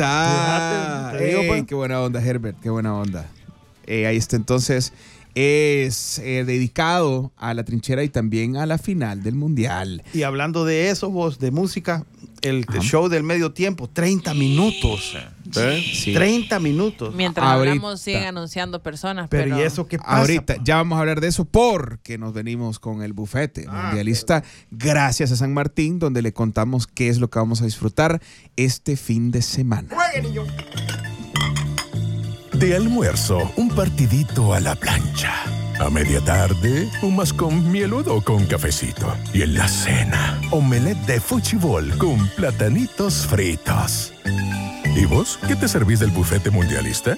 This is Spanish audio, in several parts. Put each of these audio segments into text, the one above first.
está. Qué buena onda, Herbert, qué buena onda. Ahí está, entonces, es dedicado a la trinchera y también a la final del Mundial. Y hablando de eso, vos, de música, el show del medio tiempo, 30 minutos. Sí. 30 minutos. Mientras hablamos, siguen anunciando personas. Pero ¿y eso qué pasa? Ahorita ya vamos a hablar de eso porque nos venimos con el bufete mundialista gracias a San Martín, donde le contamos qué es lo que vamos a disfrutar este fin de semana. De almuerzo, un partidito a la plancha. A media tarde, un mascón mieludo con cafecito. Y en la cena, omelette de fútbol con platanitos fritos. ¿Y vos qué te servís del bufete mundialista?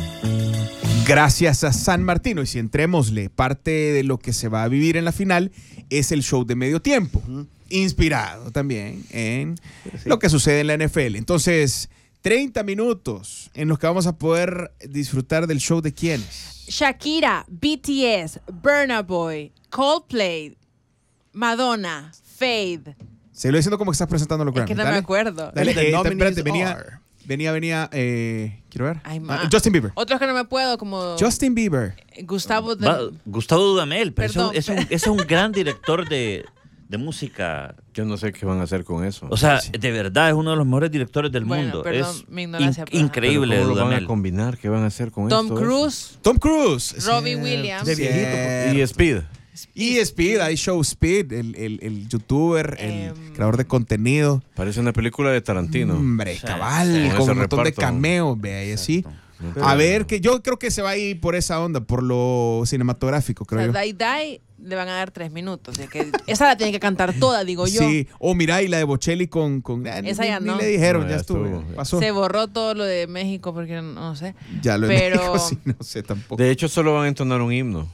Gracias a San Martín. Y si entrémosle, parte de lo que se va a vivir en la final es el show de medio tiempo. Inspirado también en lo que sucede en la NFL. Entonces, 30 minutos en los que vamos a poder disfrutar del show de quiénes. Shakira, BTS, Burna Boy, Coldplay, Madonna, Fade. Se lo diciendo como que estás presentando los Grammys. Es que no me acuerdo. Dale, espérate, venía, quiero ver. Justin Bieber. Otros que no me puedo, como Justin Bieber. Gustavo Dudamel, pero ese es un gran director de música. Yo no sé qué van a hacer con eso. O sea, de verdad es uno de los mejores directores del mundo. Perdón, es mi ignorancia, increíble. ¿Cómo lo van a combinar? ¿Qué van a hacer con Tom esto? Tom Cruise. Robbie Williams. De viejito. Y Speed. Y Speed, hay Show Speed, el youtuber, el creador de contenido. Parece una película de Tarantino. Hombre, cabal, con un montón de cameos, ve, y así. A ver, que yo creo que se va a ir por esa onda, por lo cinematográfico, creo yo. Die le van a dar 3 minutos. Esa la tiene que cantar toda, digo yo. Sí, o mira, y la de Bocelli con esa ya ni no. le dijeron, No, ya ya estuvo. Pasó. Se borró todo lo de México porque no sé. Ya lo de México sí, no sé tampoco. De hecho, solo van a entonar un himno.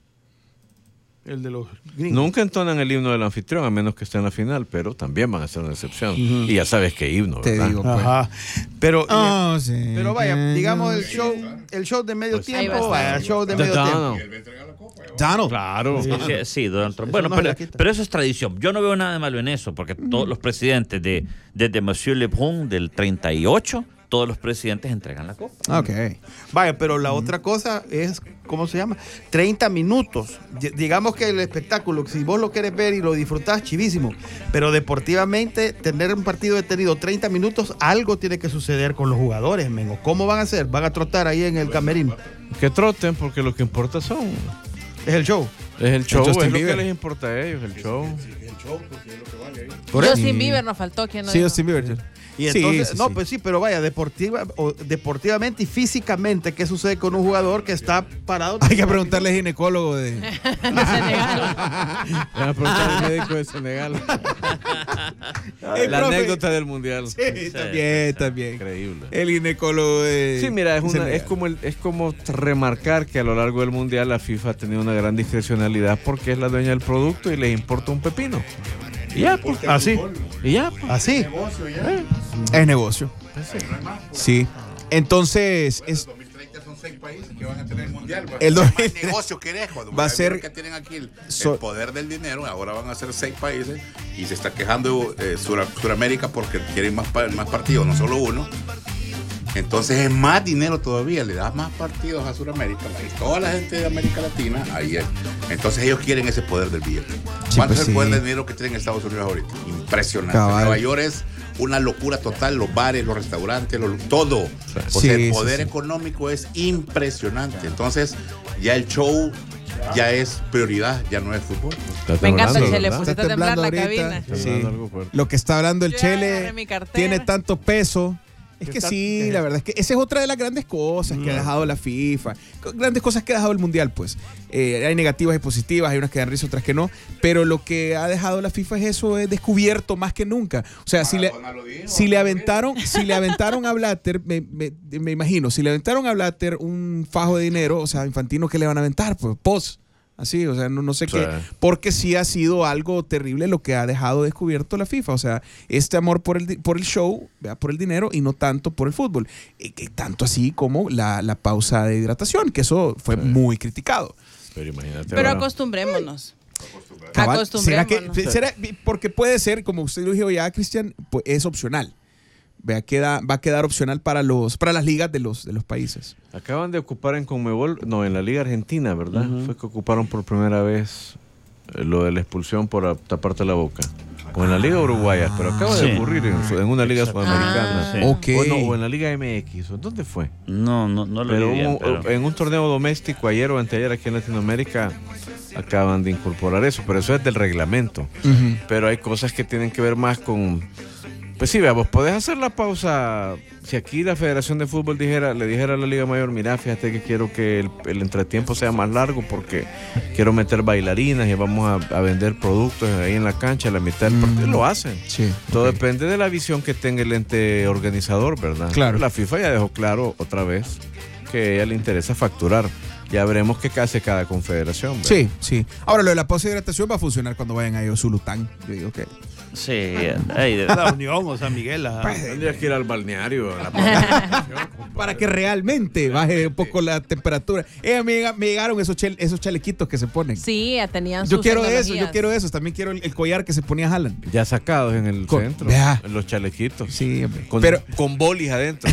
El de los gringos. Nunca entonan el himno del anfitrión, a menos que esté en la final, pero también van a ser una excepción. Y ya sabes qué himno, ¿verdad? Te digo, pues. Ajá. Pero, sí. pero vaya, digamos el show de medio tiempo, el show de medio tiempo. Donald. Claro. Sí, Donald Trump. Bueno, pero eso es tradición. Yo no veo nada de malo en eso, porque todos los presidentes, desde Monsieur Lebrun del 38, todos los presidentes entregan la copa. Ok. Vaya, pero la otra cosa es, ¿cómo se llama? 30 minutos. Digamos que el espectáculo, si vos lo querés ver y lo disfrutás, chivísimo. Pero deportivamente, tener un partido detenido 30 minutos, algo tiene que suceder con los jugadores, mengo. ¿Cómo van a hacer? ¿Van a trotar ahí en el camerino? Que troten, porque lo que importa son... Es el show. Es el show, Justin es lo Bieber. que les importa a ellos, el show. El show, porque es lo que vale ahí. Justin Bieber nos faltó. ¿Quién no Sí, dijo? Justin Bieber. Y entonces, pues sí, pero vaya, deportivamente y físicamente, ¿qué sucede con un jugador que está parado? Hay que preguntarle al ginecólogo de Senegal. Van a preguntar al médico de Senegal. La anécdota del mundial. Sí, también. Increíble. El ginecólogo de... Sí, mira, es como remarcar que a lo largo del mundial la FIFA ha tenido una gran discrecionalidad porque es la dueña del producto y les importa un pepino. Y ya, pues. Así. Y ya, pues. Así. Es negocio. Sí. Entonces, En 2030 son 6 países que van a tener el mundial. El ¿Qué dos- más negocio querés? Cuando va a ser- que tienen aquí el So- poder del dinero, ahora van a ser 6 países y se está quejando Suramérica porque quieren más partidos, no solo uno. Entonces es más dinero todavía, le das más partidos a Suramérica y toda la gente de América Latina, ahí es. Entonces ellos quieren ese poder del billete. Sí, ¿Cuánto pues es el poder sí. del dinero que tienen Estados Unidos ahorita? Impresionante. Cabal. Nueva York es una locura total, los bares, los restaurantes, todo. O Sí, sea, el sí, poder sí. económico es impresionante. Entonces ya el show ya es prioridad, ya no es fútbol. Me encanta que se le ¿verdad? pusiste a temblar la cabina. Está Sí. temblando algo fuerte. Lo que está hablando el Yo Chele agarré mi cartera. tiene tanto peso. Es que sí, la verdad es que esa es otra de las grandes cosas que ha dejado la FIFA. Grandes cosas que ha dejado el Mundial, pues. Hay negativas y positivas, hay unas que dan risa, otras que no. Pero lo que ha dejado la FIFA es eso, es descubierto más que nunca. O sea, si le aventaron a Blatter, me imagino, si le aventaron a Blatter un fajo de dinero, o sea, Infantino, ¿qué le van a aventar? Pues, así, o sea, no sé qué, porque sí ha sido algo terrible lo que ha dejado descubierto la FIFA, o sea, este amor por el show, por el dinero y no tanto por el fútbol, tanto así como la pausa de hidratación, que eso fue muy criticado. Pero imagínate. Pero ahora. acostumbrémonos. Cabal, Acostumbrémonos. ¿será porque puede ser, como usted lo dijo ya, Cristian, pues es opcional? Vea, va a quedar opcional para las ligas de los países. Acaban de ocupar en Conmebol, no, en la Liga Argentina, ¿verdad? Fue que ocuparon por primera vez lo de la expulsión por taparte la boca. O en la Liga Uruguaya, pero acaba de ocurrir en una Liga Sudamericana. Sí. Okay. O en la Liga MX. ¿Dónde fue? No lo Pero, vi bien, pero en un torneo doméstico ayer o anteayer aquí en Latinoamérica acaban de incorporar eso, pero eso es del reglamento. Pero hay cosas que tienen que ver más con... Pues sí, vea, vos podés hacer la pausa. Si aquí la Federación de Fútbol le dijera a la Liga Mayor, mira, fíjate que quiero que el entretiempo sea más largo porque quiero meter bailarinas y vamos a vender productos ahí en la cancha a la mitad del partido, lo hacen. Sí. Todo depende de la visión que tenga el ente organizador, ¿verdad? Claro. La FIFA ya dejó claro otra vez que a ella le interesa facturar. Ya veremos qué hace cada confederación, ¿verdad? Sí. Ahora, lo de la pausa de hidratación va a funcionar cuando vayan a Yosulután. Yo digo que... sí. La Unión o San Miguel. Tendrías que ir al balneario. Para que realmente baje un poco la temperatura. Me llegaron esos chalequitos que se ponen. Sí, tenían Yo sus quiero tecnologías. esos. También quiero el collar que se ponía Haaland. Ya sacados en el centro. Vea. En los chalequitos. Sí, hombre. Con bolis adentro.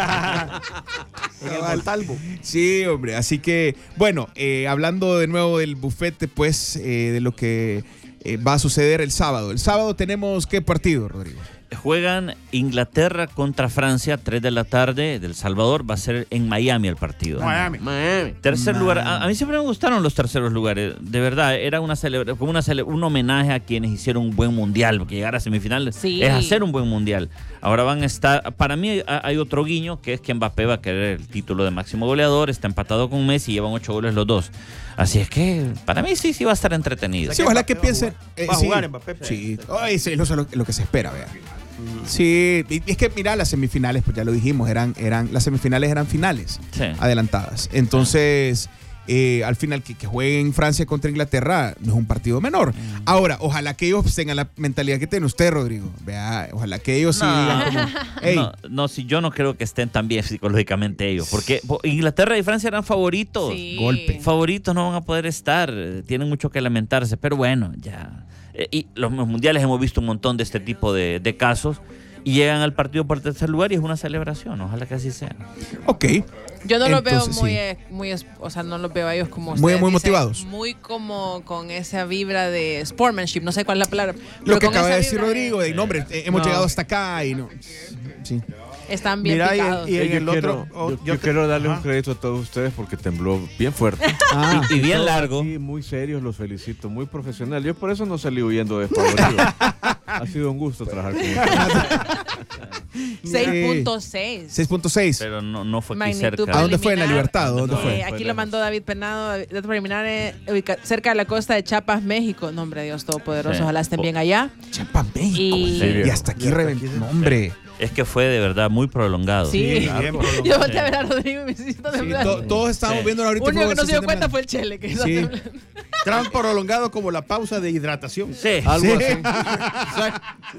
En el Montalvo. Sí, hombre. Así que, bueno, hablando de nuevo del bufete, pues, de lo que va a suceder el sábado. El sábado tenemos, ¿qué partido, Rodrigo? Juegan Inglaterra contra Francia, 3 de la tarde del Salvador. Va a ser en Miami el partido. Miami. Tercer lugar. A mí siempre me gustaron los terceros lugares. De verdad, era una como un homenaje a quienes hicieron un buen mundial. Porque llegar a semifinales Sí. es hacer un buen mundial. Ahora van a estar. Para mí hay otro guiño, que es que Mbappé va a querer el título de máximo goleador. Está empatado con Messi y llevan 8 goles los dos. Así es que para mí sí va a estar entretenido. Sí, ojalá que piensen. Va a jugar Mbappé. Sí, eso es lo que se espera, vea. Sí, y es que mira, las semifinales, pues ya lo dijimos, las semifinales eran finales adelantadas. Entonces, al final que jueguen Francia contra Inglaterra no es un partido menor. Ahora, ojalá que ellos tengan la mentalidad que tiene usted, Rodrigo. Vea, ojalá que ellos sí digan como, hey. Si yo no creo que estén tan bien psicológicamente ellos, porque Inglaterra y Francia eran favoritos. Sí. Golpe. Favoritos no van a poder estar, tienen mucho que lamentarse, pero bueno, ya. Y los mundiales hemos visto un montón de este tipo de casos y llegan al partido por tercer lugar y es una celebración. Ojalá que así sea. Ok. Yo no los veo Entonces, o sea, no los veo a ellos como Muy ustedes dicen, motivados. muy como con esa vibra de sportsmanship, no sé cuál es la palabra. Lo pero que con acaba de esa decir vibra Rodrigo, no, hombre, hemos llegado hasta acá y no. Sí. Están bien Mira, picados. y en el Yo otro. yo quiero darle un crédito a todos ustedes porque tembló bien fuerte. Y bien largo. Sí, muy serios, los felicito, muy profesional. Yo por eso no salí huyendo de desfavorido. Ha sido un gusto trabajar con ustedes. 6.6. 6.6. Pero no fue aquí Magnitud cerca. ¿A dónde fue? ¿En la preliminar. Libertad? ¿Dónde No, fue? Aquí lo mandó David Penado, datos preliminares, cerca de la costa de Chiapas, México. Nombre de Dios Todopoderoso, Sí. ojalá estén bien allá. Chiapas, México. Y- Y hasta aquí reventó. No, hombre. Es que fue de verdad muy prolongado. Sí. Bien prolongado. Yo volteé a ver a Rodrigo y me hiciste Sí, temblar. todos estábamos viendo ahorita. Único que no se dio dio cuenta fue el Chele, que hizo Sí. temblar. Tan prolongado como la pausa de hidratación. Sí, Algo Sí. así.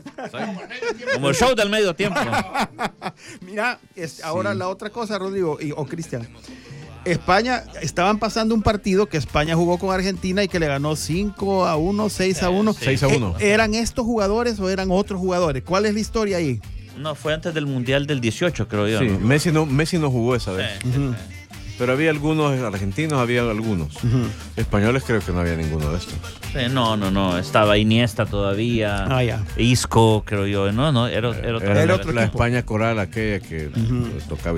como el show del medio tiempo. Mira, ahora la otra cosa, Rodrigo o Cristian. España, estaban pasando un partido que España jugó con Argentina y que le ganó 5-1, 6-1. 6-1. ¿Eran estos jugadores o eran otros jugadores? ¿Cuál es la historia ahí? No, fue antes del Mundial del 18, creo yo. Sí, ¿no? Messi no jugó esa vez. Pero había algunos argentinos, había algunos. Españoles creo que no había ninguno de estos. No. Estaba Iniesta todavía. Ah, ya. Isco, creo yo. No, era otro. Era otro la equipo. España coral aquella que tocaba.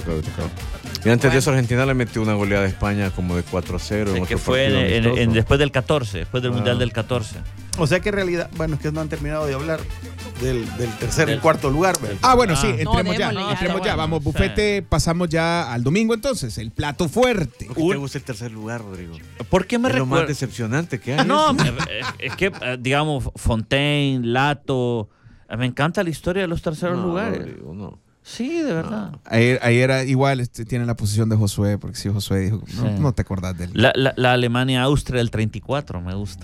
Y antes de eso Argentina le metió una goleada a España como de 4-0. Es en que otro fue partido amistoso. después del 14, después del Mundial del 14. O sea que en realidad, bueno, es que no han terminado de hablar del tercer y cuarto lugar. ¿verdad? Ah, bueno, sí, Ah. entremos ya. démosle, Entremos está ya. bueno. Vamos, bufete, pasamos ya al domingo entonces. El plato fuerte. ¿Por qué te gusta el tercer lugar, Rodrigo? ¿Por qué me Es lo más recuerda? decepcionante que hay. No, es que, digamos, Fontaine, Lato. Me encanta la historia de los terceros No, lugares. Rodrigo, no. Sí, de verdad. Ahí era igual, tiene la posición de Josué, porque si Josué dijo, no te acordás de él. La Alemania-Austria del 34 me gusta.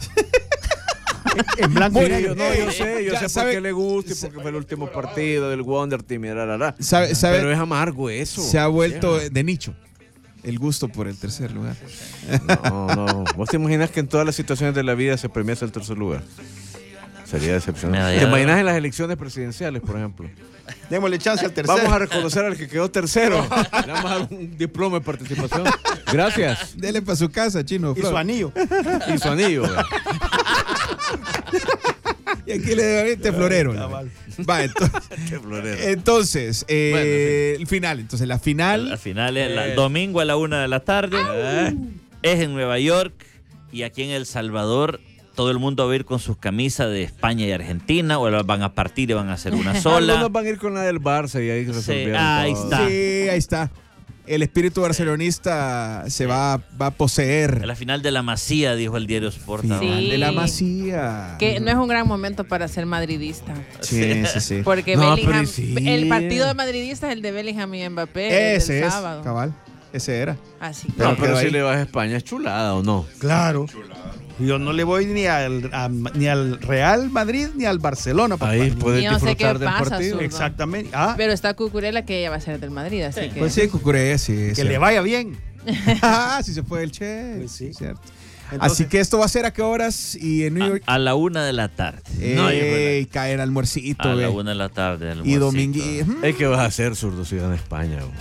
En blanco y negro. Yo sé Ya por sabe- qué le gusta y porque fue el último partido del Wonder Team y ¿Sabe? Pero es amargo eso. Se ha vuelto de nicho el gusto por el tercer lugar. No. ¿Vos te imaginas que en todas las situaciones de la vida se premiase el tercer lugar? Sería decepcionante. Medalla ¿Te de imaginas oro. en las elecciones presidenciales, por ejemplo? Démosle chance al tercero. Vamos a reconocer al que quedó tercero. Le vamos a dar un diploma de participación. Gracias. Dele para su casa, Chino. Y Flor. su anillo. Y su anillo. ¿verdad? Y aquí le debe este florero. Cabal. Va, entonces, Qué florero. entonces Bueno, el final. Entonces, la final. Al final es el domingo a la 1 de la tarde. Es en Nueva York y aquí en El Salvador. Todo el mundo va a ir con sus camisas de España y Argentina, o las van a partir y van a hacer una sola. Algunos van a ir con la del Barça y ahí resolvieron ahí todo. está. Sí, ahí está. El espíritu barcelonista se va a poseer. A la final de la Masía, dijo el diario Sport. Final ahora. Sí. de la Masía. Que no es un gran momento para ser madridista. Sí, sí, sí. Porque No, Bellingham, pero sí. el partido de madridistas es el de Bellingham y Mbappé. el Ese del es, sábado. cabal. Ese era. Así. No, Pero pero quedó si ahí. le vas a España es chulada, ¿o no? Claro. Yo no le voy ni al Real Madrid ni al Barcelona, papá. Ahí puedes Yo no sé disfrutar qué del pasa, partido. zurdo. Exactamente. Pero está Cucurella, que ella va a ser del Madrid, así que... Pues sí, Cucurella, sí. Que le vaya bien. Ah, si se fue el Che. Pues sí. Cierto. Entonces- Así que esto va a ser a qué horas y en New York. A la 1 de la tarde. Caer almuercito, A la ve. 1 de la tarde. Y almuercito. domingo. ¿Qué vas a hacer, zurdo, si gana España? Bro?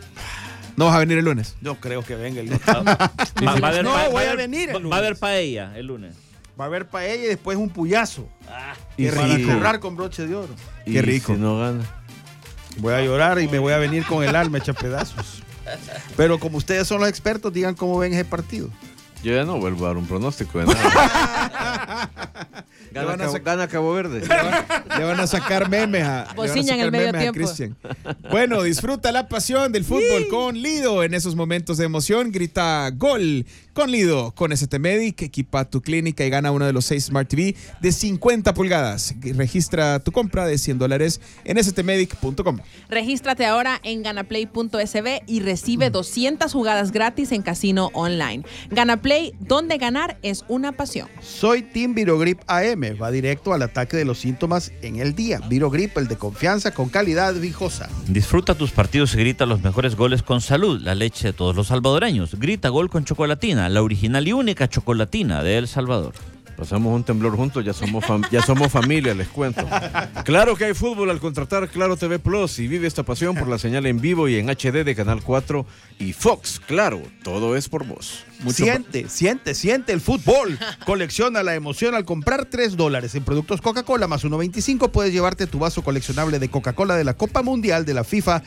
No vas a venir el lunes. Yo creo que venga el Va a haber No, pa- voy va a haber- venir el Va a lunes. haber paella el lunes. Va a haber paella y después un puyazo. Qué Para rico. cerrar con broche de oro. Y Qué rico. si no gana. Voy a llorar y me voy a venir con el alma hecha pedazos. Pero como ustedes son los expertos, digan cómo ven ese partido. Yo ya no vuelvo a dar un pronóstico de nada. Le van a Gana Cabo Verde. Le van a sacar memes a, Bocina en el medio tiempo. Cristian. Bueno, disfruta la pasión del fútbol con Lido. En esos momentos de emoción, grita gol con Lido. Con ST Medic, equipa tu clínica y gana uno de los 6 Smart TV de 50 pulgadas. Registra tu compra de $100 en stmedic.com. Regístrate ahora en ganaplay.sb y recibe 200 jugadas gratis en casino online. Ganaplay, donde ganar es una pasión. Soy Team Virogrip AM. Va directo al ataque de los síntomas en el día. Virogrip, el de confianza con calidad viejosa. Disfruta tus partidos y grita los mejores goles con Salud, la leche de todos los salvadoreños. Grita gol con Chocolatina, la original y única chocolatina de El Salvador. Pasamos un temblor juntos, ya somos familia, les cuento. Claro que hay fútbol al contratar Claro TV Plus y vive esta pasión por la señal en vivo y en HD de Canal 4 y Fox. Claro, todo es por vos. Siente el fútbol. Colecciona la emoción al comprar $3 en productos Coca-Cola más 1.25. Puedes llevarte tu vaso coleccionable de Coca-Cola de la Copa Mundial de la FIFA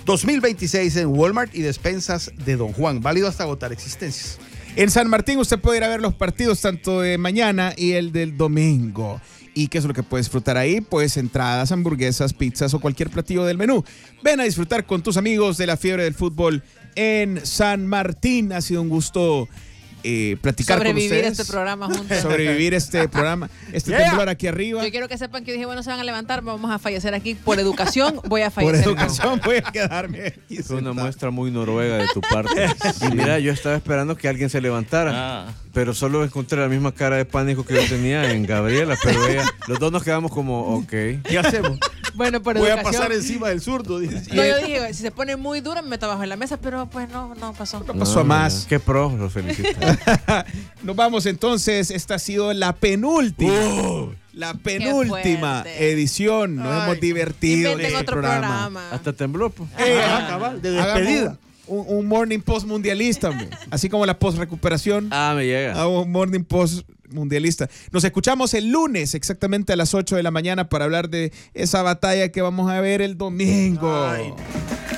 2026 en Walmart y despensas de Don Juan. Válido hasta agotar existencias. En San Martín usted puede ir a ver los partidos tanto de mañana y el del domingo. ¿Y qué es lo que puedes disfrutar ahí? Pues entradas, hamburguesas, pizzas o cualquier platillo del menú. Ven a disfrutar con tus amigos de la fiebre del fútbol en San Martín. Ha sido un gusto platicar con Sobrevivir ustedes. este programa juntos. Sobrevivir este programa, este temblor aquí arriba. Yo quiero que sepan que dije, bueno, se van a levantar, vamos a fallecer aquí. Por educación, voy a Por fallecer. educación voy a quedarme aquí Fue una sentado. muestra muy noruega de tu parte. Y mira, yo estaba esperando que alguien se levantara, Ah. pero solo encontré la misma cara de pánico que yo tenía en Gabriela, pero ella, los dos nos quedamos como, ok. ¿Qué hacemos? Bueno, por Voy a educación. pasar encima del zurdo. Dice. No, yo dije, si se pone muy duro, me meto abajo en la mesa, pero pues no pasó. No pasó a más. Qué pro, lo felicito. Nos vamos entonces. Esta ha sido la penúltima. La penúltima fuerte. edición. Nos Ay, hemos divertido en Inventen este otro programa. Hasta tembló, pues. Cabal, de Hagamos despedida. un morning post mundialista, hombre. Así como la post recuperación. Ah, me llega. Hagamos un morning post mundialista. Nos escuchamos el lunes exactamente a las 8 de la mañana para hablar de esa batalla que vamos a ver el domingo. Ay.